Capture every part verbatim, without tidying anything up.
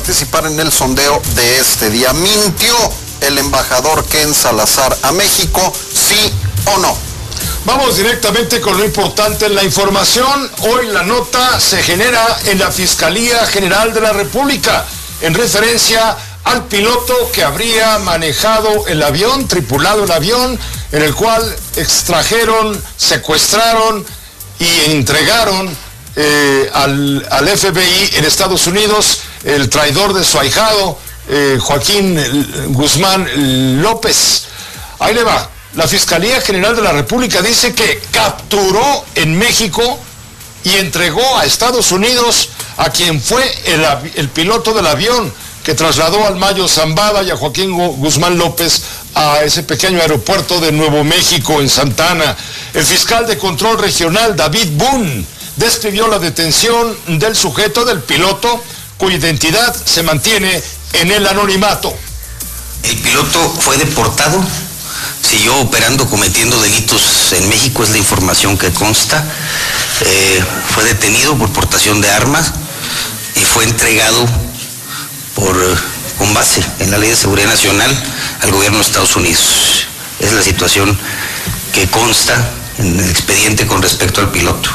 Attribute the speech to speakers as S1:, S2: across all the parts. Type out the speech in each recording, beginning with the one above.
S1: participar en el sondeo de este día. ¿Mintió el embajador Ken Salazar a México, sí o no?
S2: Vamos directamente con lo importante en la información. Hoy la nota se genera en la Fiscalía General de la República, en referencia al piloto que habría manejado el avión, tripulado el avión, en el cual extrajeron, secuestraron y entregaron eh, al, al F B I en Estados Unidos el traidor de su ahijado, eh, Joaquín Guzmán López. Ahí le va. La Fiscalía General de la República dice que capturó en México y entregó a Estados Unidos a quien fue el, el piloto del avión que trasladó al Mayo Zambada y a Joaquín Guzmán López a ese pequeño aeropuerto de Nuevo México en Santa Ana. El fiscal de control regional, David Boone, describió la detención del sujeto, del piloto, cuya identidad se mantiene en el anonimato.
S3: El piloto fue deportado, siguió operando, cometiendo delitos en México, es la información que consta. Eh, fue detenido por portación de armas y fue entregado por, con base en la Ley de Seguridad Nacional al gobierno de Estados Unidos. Es la situación que consta en el expediente con respecto al piloto.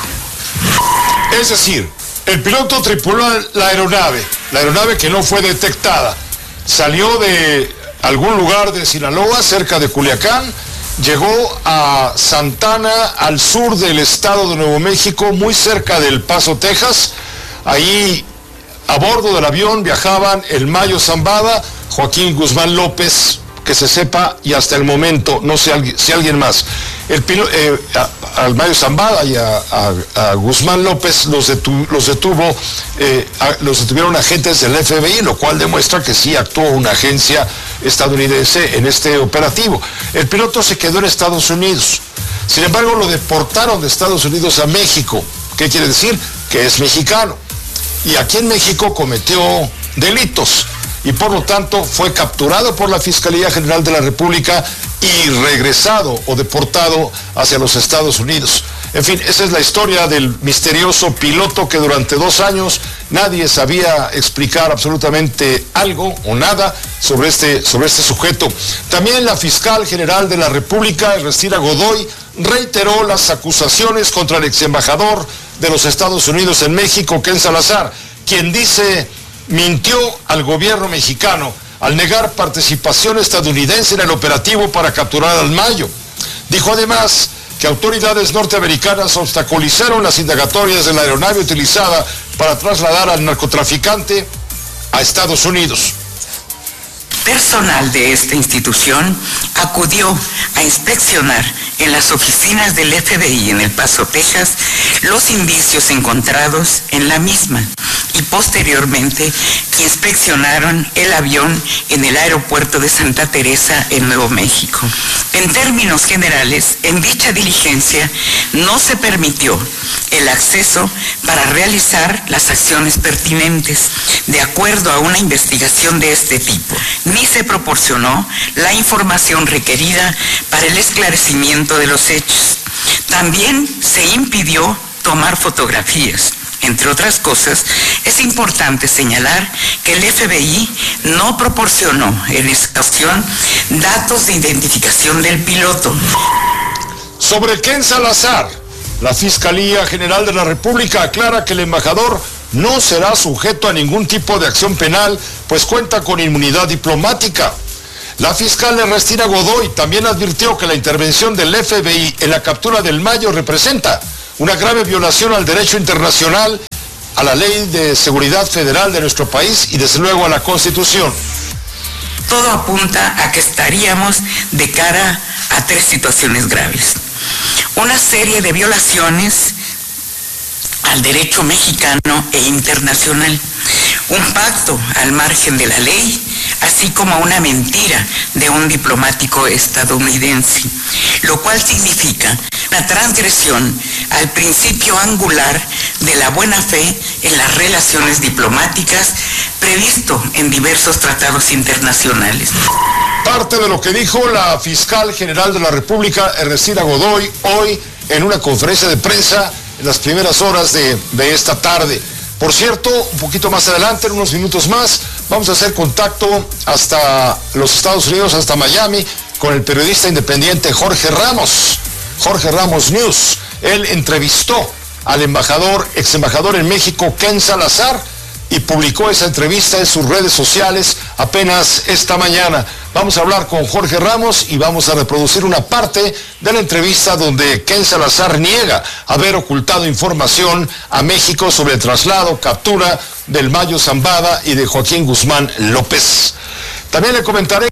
S2: Es decir, el piloto tripuló la aeronave, la aeronave que no fue detectada, salió de algún lugar de Sinaloa, cerca de Culiacán, llegó a Santa Ana, al sur del estado de Nuevo México, muy cerca del Paso, Texas. Ahí, a bordo del avión, viajaban el Mayo Zambada, Joaquín Guzmán López, que se sepa, y hasta el momento, no sé si alguien más. El pilo, eh, a, al Mayo Zambada y a, a, a Guzmán López los, detu, los detuvo, eh, a, los detuvieron agentes del F B I, lo cual demuestra que sí actuó una agencia estadounidense en este operativo. El piloto se quedó en Estados Unidos. Sin embargo, lo deportaron de Estados Unidos a México. ¿Qué quiere decir? Que es mexicano. Y aquí en México cometió delitos. Y por lo tanto fue capturado por la Fiscalía General de la República y regresado o deportado hacia los Estados Unidos. En fin, esa es la historia del misterioso piloto que durante dos años nadie sabía explicar absolutamente algo o nada sobre este, sobre este sujeto. También la Fiscal General de la República, Ernestina Godoy, reiteró las acusaciones contra el ex embajador de los Estados Unidos en México, Ken Salazar, quien dice mintió al gobierno mexicano al negar participación estadounidense en el operativo para capturar al Mayo. Dijo además que autoridades norteamericanas obstaculizaron las indagatorias de la aeronave utilizada para trasladar al narcotraficante a Estados Unidos.
S4: Personal de esta institución acudió a inspeccionar en las oficinas del F B I en El Paso, Texas, los indicios encontrados en la misma y posteriormente inspeccionaron el avión en el aeropuerto de Santa Teresa en Nuevo México. En términos generales, en dicha diligencia no se permitió el acceso para realizar las acciones pertinentes de acuerdo a una investigación de este tipo, ni se proporcionó la información requerida para el esclarecimiento de los hechos. También se impidió tomar fotografías. Entre otras cosas, es importante señalar que el F B I no proporcionó en esta ocasión datos de identificación del piloto.
S2: Sobre Ken Salazar, la Fiscalía General de la República aclara que el embajador no será sujeto a ningún tipo de acción penal, pues cuenta con inmunidad diplomática. La fiscal Ernestina Godoy también advirtió que la intervención del F B I en la captura del Mayo representa una grave violación al derecho internacional, a la Ley de Seguridad Federal de nuestro país y desde luego a la Constitución.
S4: Todo apunta a que estaríamos de cara a tres situaciones graves. Una serie de violaciones al derecho mexicano e internacional, un pacto al margen de la ley, así como una mentira de un diplomático estadounidense, lo cual significa una transgresión al principio angular de la buena fe en las relaciones diplomáticas previsto en diversos tratados internacionales.
S2: Parte de lo que dijo la Fiscal General de la República, Ernestina Godoy, hoy en una conferencia de prensa en las primeras horas de, de esta tarde. Por cierto, un poquito más adelante, en unos minutos más, vamos a hacer contacto hasta los Estados Unidos, hasta Miami, con el periodista independiente Jorge Ramos, Jorge Ramos News. Él entrevistó al embajador, ex embajador en México, Ken Salazar, y publicó esa entrevista en sus redes sociales apenas esta mañana. Vamos a hablar con Jorge Ramos y vamos a reproducir una parte de la entrevista donde Ken Salazar niega haber ocultado información a México sobre el traslado, captura del Mayo Zambada y de Joaquín Guzmán López. También le comentaré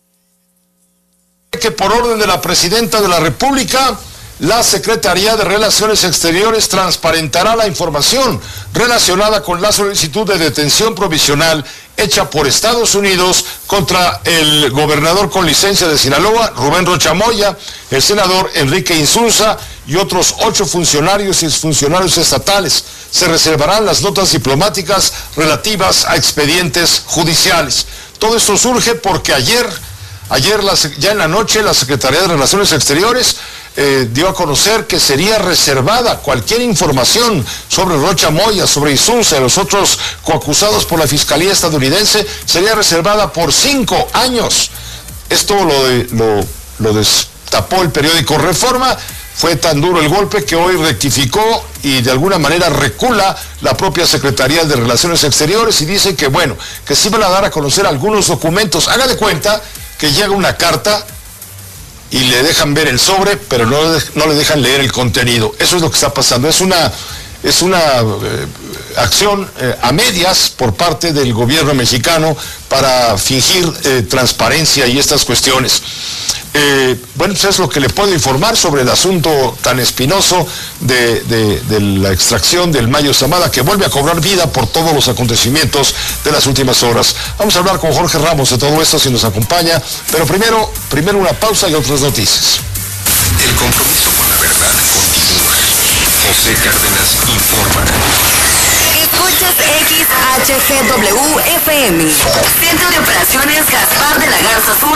S2: que por orden de la Presidenta de la República, la Secretaría de Relaciones Exteriores transparentará la información relacionada con la solicitud de detención provisional hecha por Estados Unidos contra el gobernador con licencia de Sinaloa, Rubén Rocha Moya, el senador Enrique Insunza y otros ocho funcionarios y exfuncionarios estatales. Se reservarán las notas diplomáticas relativas a expedientes judiciales. Todo esto surge porque ayer, ayer ya en la noche, la Secretaría de Relaciones Exteriores Eh, dio a conocer que sería reservada cualquier información sobre Rocha Moya, sobre Insunza y los otros coacusados por la Fiscalía estadounidense, sería reservada por cinco años. Esto lo, de, lo, lo destapó el periódico Reforma. Fue tan duro el golpe que hoy rectificó y de alguna manera recula la propia Secretaría de Relaciones Exteriores y dice que, bueno, que sí van a dar a conocer algunos documentos. Haga de cuenta que llega una carta y le dejan ver el sobre, pero no, no le dejan leer el contenido. Eso es lo que está pasando. Es una, es una eh, acción eh, a medias por parte del gobierno mexicano para fingir eh, transparencia y estas cuestiones. Eh, bueno, pues es lo que le puedo informar sobre el asunto tan espinoso de, de, de la extracción del Mayo Zambada, que vuelve a cobrar vida por todos los acontecimientos de las últimas horas. Vamos a hablar con Jorge Ramos de todo esto si nos acompaña, pero primero, primero una pausa y otras noticias.
S5: El compromiso con la verdad continúa. José Cárdenas informa.
S6: Escuchas X H G W F M. Centro de Operaciones Gaspar de la Garza Sur